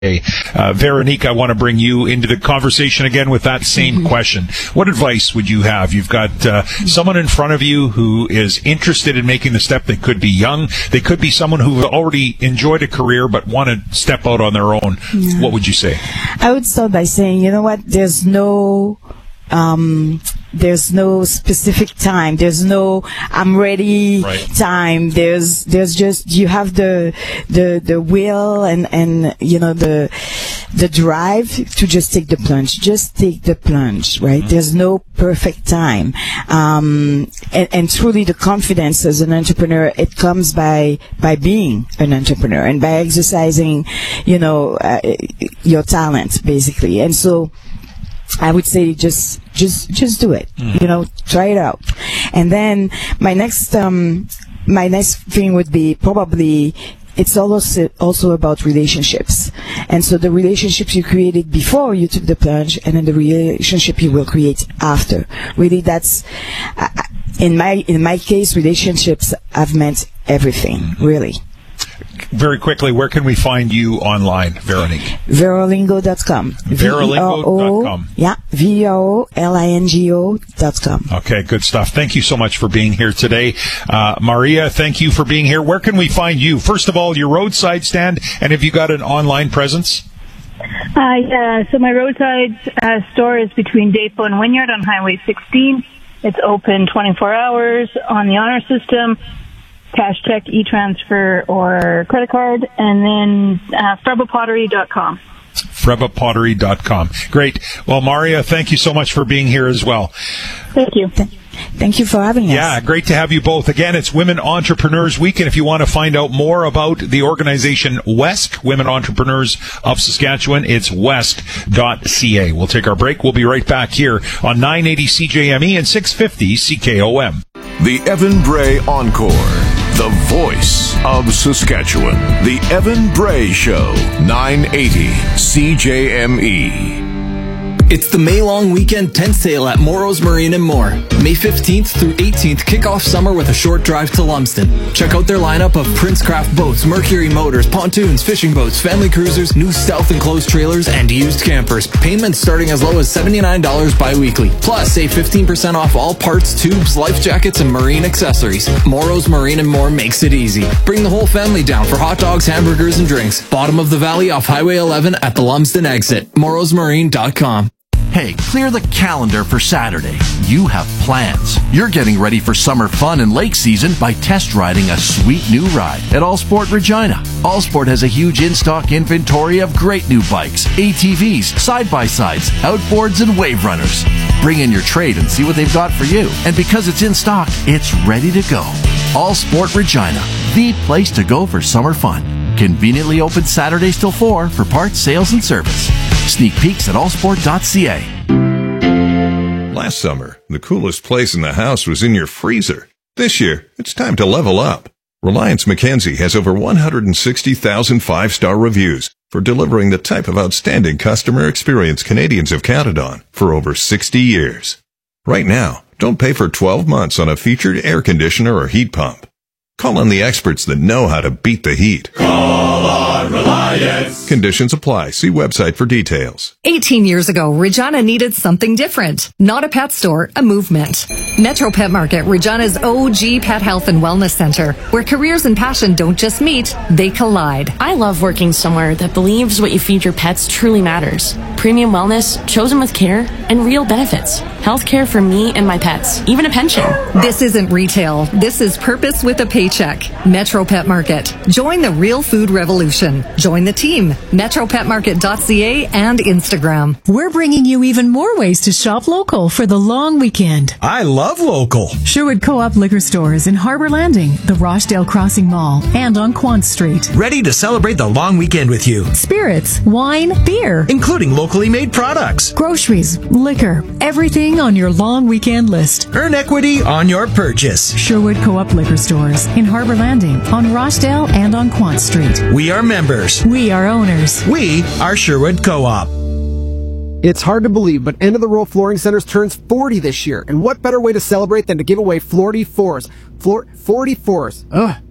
Veronique, I want to bring you into the conversation again with that same question. What advice would you have? You've got someone in front of you who is interested in making the step. They could be young. They could be someone who already enjoyed a career but want to step out on their own. Yeah. What would you say? I would start by saying, you know what, there's no specific time. There's no I'm ready time. There's just you have the will and you know the drive to just take the plunge. Just take the plunge, right? There's no perfect time. And truly the confidence as an entrepreneur, it comes by being an entrepreneur and by exercising, you know, your talent basically. And so I would say just do it. You know, try it out. And then my next thing would be probably it's also about relationships. And so the relationships you created before you took the plunge, and then the relationship you will create after. Really, that's in my case, relationships have meant everything. Really. Very quickly, where can we find you online, Veronique? Verolingo.com. Verolingo.com. Yeah, VEROLINGO.com. Okay, good stuff. Thank you so much for being here today. Maria, thank you for being here. Where can we find you? First of all, your roadside stand, and have you got an online presence? Yeah, so my roadside store is between Depot and Wynyard on Highway 16. It's open 24 hours on the honor system. Cash check, e-transfer, or credit card, and then FrebaPottery.com. FrebaPottery.com. Great. Well, Maria, thank you so much for being here as well. Thank you. Thank you for having us. Yeah, great to have you both. Again, it's Women Entrepreneurs Week, and if you want to find out more about the organization WESC, Women Entrepreneurs of Saskatchewan, it's west.ca. We'll take our break. We'll be right back here on 980 CJME and 650 CKOM. The Evan Bray Encore. The voice of Saskatchewan. The Evan Bray Show. 980 CJME. It's the May long weekend tent sale at Morrow's Marine and More. May 15th through 18th, kick off summer with a short drive to Lumsden. Check out their lineup of Princecraft boats, Mercury motors, pontoons, fishing boats, family cruisers, new stealth enclosed trailers, and used campers. Payments starting as low as $79 bi-weekly. Plus, save 15% off all parts, tubes, life jackets, and marine accessories. Morrow's Marine and More makes it easy. Bring the whole family down for hot dogs, hamburgers, and drinks. Bottom of the valley off Highway 11 at the Lumsden exit. morrowsmarine.com. Hey, clear the calendar for Saturday. You have plans. You're getting ready for summer fun and lake season by test riding a sweet new ride at Allsport Regina. Allsport has a huge in-stock inventory of great new bikes, ATVs, side-by-sides, outboards, and wave runners. Bring in your trade and see what they've got for you. And because it's in stock, it's ready to go. Allsport Regina, the place to go for summer fun. Conveniently open Saturdays till 4 for parts, sales, and service. Sneak peeks at allsport.ca. Last summer, the coolest place in the house was in your freezer. This year, it's time to level up. Reliance Mackenzie has over 160,000 five-star reviews for delivering the type of outstanding customer experience Canadians have counted on for over 60 years. Right now, don't pay for 12 months on a featured air conditioner or heat pump. Call on the experts that know how to beat the heat. Call on Reliance. Conditions apply. See website for details. 18 years ago, Regina needed something different. Not a pet store, a movement. Metro Pet Market, Regina's OG pet health and wellness center, where careers and passion don't just meet, they collide. I love working somewhere that believes what you feed your pets truly matters. Premium wellness, chosen with care, and real benefits. Health care for me and my pets, even a pension. This isn't retail. This is purpose with a paycheck. Metro Pet Market. Join the real food revolution. Join the team. MetroPetMarket.ca and Instagram. We're bringing you even more ways to shop local for the long weekend. I love local. Sherwood Co-op Liquor Stores in Harbor Landing, the Rochdale Crossing Mall, and on Quant Street. Ready to celebrate the long weekend with you. Spirits, wine, beer, including locally made products, groceries, liquor, everything on your long weekend list. Earn equity on your purchase. Sherwood Co-op Liquor Stores in Harbor Landing, on Rochdale, and on Quant Street. We are members. We are owners. We are Sherwood Co-op. It's hard to believe, but End of the Row Flooring Centers turns 40 this year. And what better way to celebrate than to give away 44s? 44s. Ugh.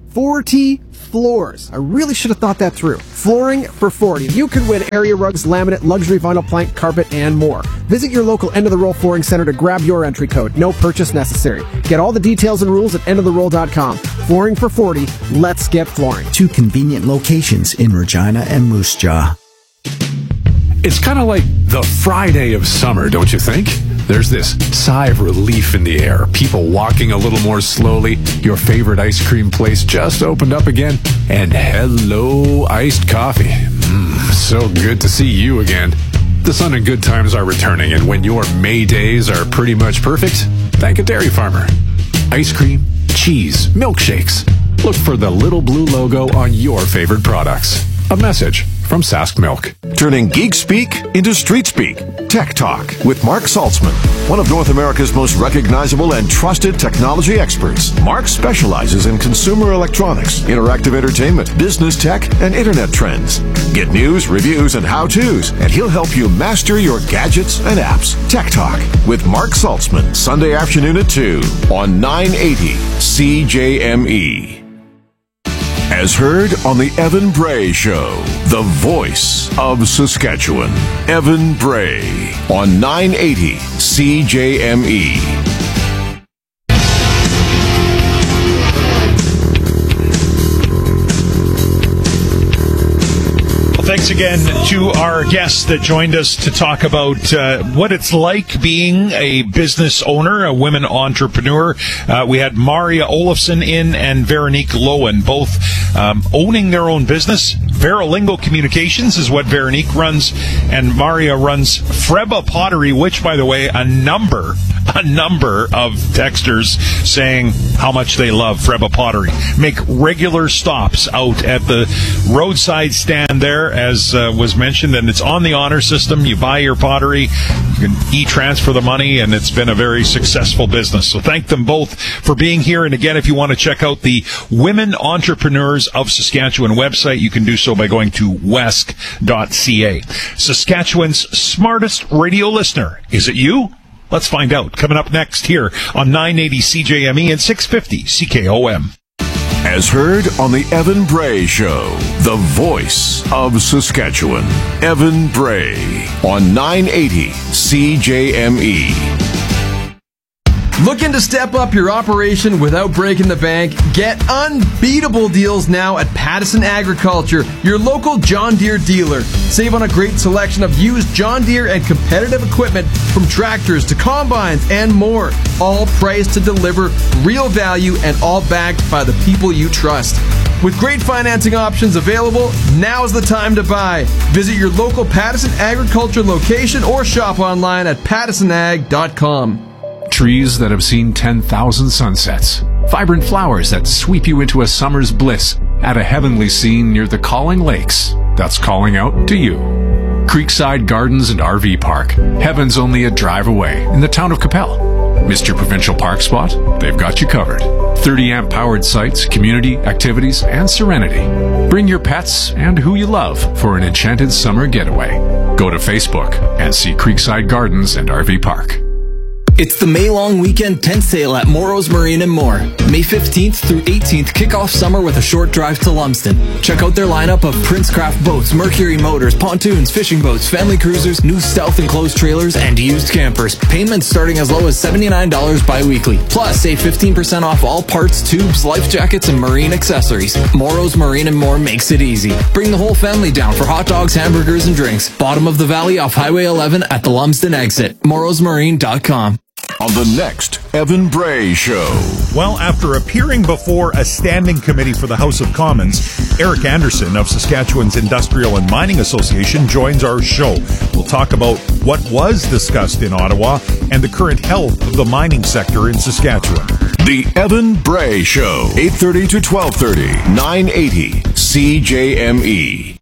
40 floors. I really should have thought that through. Flooring for 40. You can win area rugs, laminate, luxury vinyl plank, carpet, and more. Visit your local End of the Roll Flooring Center to grab your entry code. No purchase necessary. Get all the details and rules at endoftheroll.com. Flooring for 40. Let's get flooring. 2 convenient locations in Regina and Moose Jaw. It's kind of like the Friday of summer, don't you think? There's this sigh of relief in the air, people walking a little more slowly, your favorite ice cream place just opened up again, and hello, iced coffee. So good to see you again. The sun and good times are returning, and when your May days are pretty much perfect, thank a dairy farmer. Ice cream, cheese, milkshakes. Look for the little blue logo on your favorite products. A message from Sask Milk. Turning geek speak into street speak. Tech Talk with Mark Saltzman, one of North America's most recognizable and trusted technology experts. Mark specializes in consumer electronics, interactive entertainment, business tech, and internet trends. Get news, reviews, and how-tos, and he'll help you master your gadgets and apps. Tech Talk with Mark Saltzman, Sunday afternoon at 2 on 980 CJME. As heard on the Evan Bray Show, the voice of Saskatchewan. Evan Bray on 980 CJME. Thanks again to our guests that joined us to talk about what it's like being a business owner, a women entrepreneur. We had Maria Olofsson in and Veronique Lowen, both owning their own business. Veralingo Communications is what Veronique runs, and Maria runs Freba Pottery, which, by the way, a number of texters saying how much they love Freba Pottery. Make regular stops out at the roadside stand there, as was mentioned, and it's on the honor system. You buy your pottery, you can e-transfer the money, and it's been a very successful business. So thank them both for being here. And again, if you want to check out the Women Entrepreneurs of Saskatchewan website, you can do so by going to wesk.ca. Saskatchewan's smartest radio listener. Is it you? Let's find out. Coming up next here on 980 CJME and 650 CKOM. As heard on the Evan Bray Show, the voice of Saskatchewan. Evan Bray on 980 CJME. Looking to step up your operation without breaking the bank? Get unbeatable deals now at Pattison Agriculture, your local John Deere dealer. Save on a great selection of used John Deere and competitive equipment, from tractors to combines and more. All priced to deliver real value and all backed by the people you trust. With great financing options available, now's the time to buy. Visit your local Pattison Agriculture location or shop online at pattisonag.com. Trees that have seen 10,000 sunsets. Vibrant flowers that sweep you into a summer's bliss at a heavenly scene near the Calling Lakes. That's calling out to you. Creekside Gardens and RV Park. Heaven's only a drive away in the town of Capel. Missed your provincial park spot? They've got you covered. 30-amp powered sites, community, activities, and serenity. Bring your pets and who you love for an enchanted summer getaway. Go to Facebook and see Creekside Gardens and RV Park. It's the May long weekend tent sale at Morrow's Marine and More. May 15th through 18th, kick off summer with a short drive to Lumsden. Check out their lineup of Princecraft boats, Mercury motors, pontoons, fishing boats, family cruisers, new stealth enclosed trailers, and used campers. Payments starting as low as $79 bi-weekly. Plus, save 15% off all parts, tubes, life jackets, and marine accessories. Morrow's Marine and More makes it easy. Bring the whole family down for hot dogs, hamburgers, and drinks. Bottom of the valley off Highway 11 at the Lumsden exit. morrowsmarine.com. On the next Evan Bray Show. Well, after appearing before a standing committee for the House of Commons, Eric Anderson of Saskatchewan's Industrial and Mining Association joins our show. We'll talk about what was discussed in Ottawa and the current health of the mining sector in Saskatchewan. The Evan Bray Show, 8:30 to 12:30, 980 CJME.